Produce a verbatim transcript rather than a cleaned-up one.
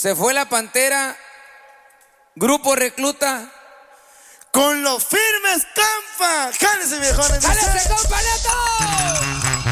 Se fue la Pantera, Grupo Recluta. Con los firmes, compa. ¡Jálese, viejo! ¡Jálese, compa, Neto!